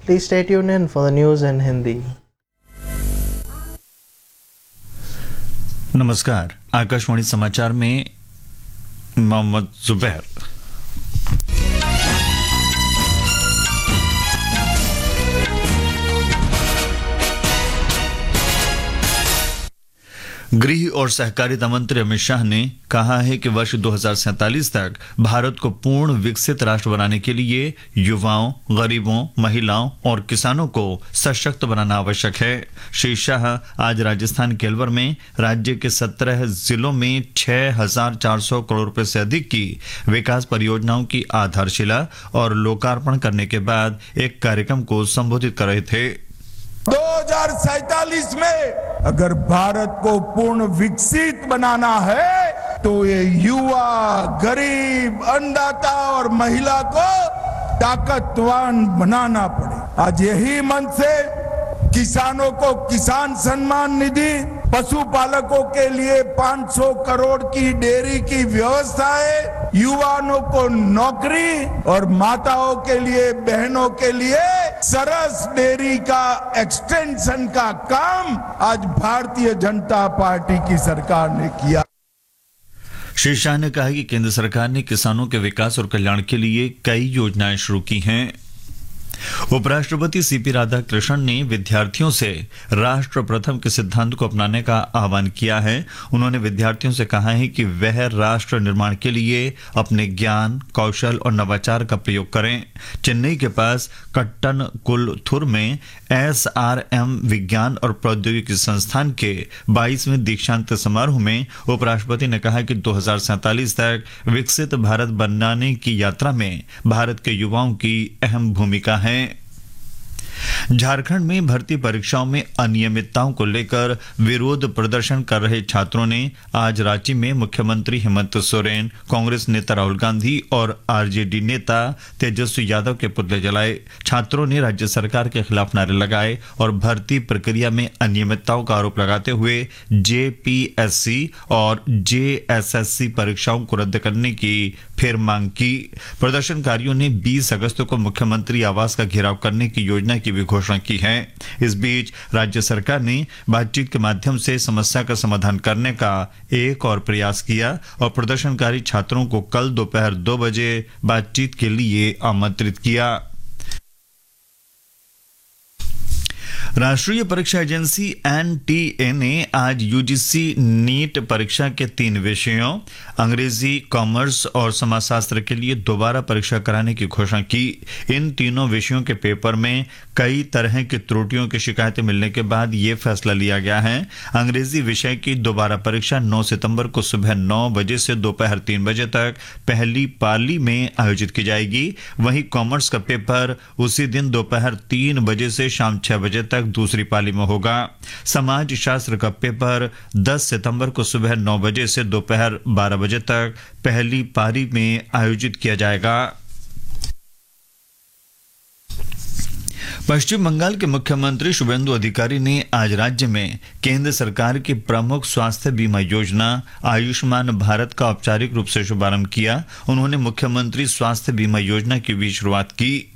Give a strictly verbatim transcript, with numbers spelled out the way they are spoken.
Please stay tuned in for the news in Hindi. नमस्कार, आकाशवाणी समाचार में मोहम्मद जुबैर। गृह और सहकारिता मंत्री अमित शाह ने कहा है कि वर्ष दो हज़ार सैंतालीस तक भारत को पूर्ण विकसित राष्ट्र बनाने के लिए युवाओं, गरीबों, महिलाओं और किसानों को सशक्त बनाना आवश्यक है। श्री शाह आज राजस्थान के अलवर में राज्य के सत्रह जिलों में छह हजार चार सौ करोड़ रुपए से अधिक की विकास परियोजनाओं की आधारशिला और लोकार्पण करने के बाद एक कार्यक्रम को संबोधित कर रहे थे। दो हज़ार सैंतालीस में अगर भारत को पूर्ण विकसित बनाना है तो ये युवा, गरीब, अन्नदाता और महिला को ताकतवान बनाना पड़े। आज यही मन से किसानों को किसान सम्मान निधि, पशुपालकों के लिए पाँच सौ करोड़ की डेयरी की व्यवस्था है, युवाओं को नौकरी और माताओं के लिए, बहनों के लिए सरस डेयरी का एक्सटेंशन का काम आज भारतीय जनता पार्टी की सरकार ने किया। श्री शाह ने कहा कि केंद्र सरकार ने किसानों के विकास और कल्याण के लिए कई योजनाएं शुरू की हैं। उपराष्ट्रपति सीपी राधाकृष्णन ने विद्यार्थियों से राष्ट्र प्रथम के सिद्धांत को अपनाने का आह्वान किया है। उन्होंने विद्यार्थियों से कहा है कि वह राष्ट्र निर्माण के लिए अपने ज्ञान, कौशल और नवाचार का प्रयोग करें। चेन्नई के पास कट्टनकुलथुर में एस आर एम विज्ञान और प्रौद्योगिकी संस्थान के बाईसवें दीक्षांत समारोह में उपराष्ट्रपति ने कहा कि दो हज़ार सैंतालीस तक विकसित भारत बनाने की यात्रा में भारत के युवाओं की अहम भूमिका है। झारखंड में भर्ती परीक्षाओं में अनियमितताओं को लेकर विरोध प्रदर्शन कर रहे छात्रों ने आज रांची में मुख्यमंत्री हेमंत सोरेन, कांग्रेस नेता राहुल गांधी और आरजेडी नेता तेजस्वी यादव के पुतले जलाए। छात्रों ने राज्य सरकार के खिलाफ नारे लगाए और भर्ती प्रक्रिया में अनियमितताओं का आरोप लगाते हुए जेपीएससी और जेएसएससी परीक्षाओं को रद्द करने की फिर मांग की। प्रदर्शनकारियों ने बीस अगस्त को मुख्यमंत्री आवास का घेराव करने की योजना की भी घोषणा की है। इस बीच राज्य सरकार ने बातचीत के माध्यम से समस्या का समाधान करने का एक और प्रयास किया और प्रदर्शनकारी छात्रों को कल दोपहर दो बजे बातचीत के लिए आमंत्रित किया। राष्ट्रीय परीक्षा एजेंसी एन टी ए ने आज यूजीसी नीट परीक्षा के तीन विषयों अंग्रेजी, कॉमर्स और समाजशास्त्र के लिए दोबारा परीक्षा कराने की घोषणा की। इन तीनों विषयों के पेपर में कई तरह की त्रुटियों की शिकायतें मिलने के बाद ये फैसला लिया गया है। अंग्रेजी विषय की दोबारा परीक्षा नौ सितंबर को सुबह नौ बजे से दोपहर तीन बजे तक पहली पाली में आयोजित की जाएगी। वहीं कॉमर्स का पेपर उसी दिन दोपहर तीन बजे से शाम छह बजे तक दूसरी पाली में होगा। समाज शास्त्र का पेपर दस सितंबर को सुबह नौ बजे से दोपहर बारह बजे तक पहली पारी में आयोजित किया जाएगा। पश्चिम बंगाल के मुख्यमंत्री शुभेंदु अधिकारी ने आज राज्य में केंद्र सरकार की प्रमुख स्वास्थ्य बीमा योजना आयुष्मान भारत का औपचारिक रूप से शुभारंभ किया। उन्होंने मुख्यमंत्री स्वास्थ्य बीमा योजना की भी शुरुआत की।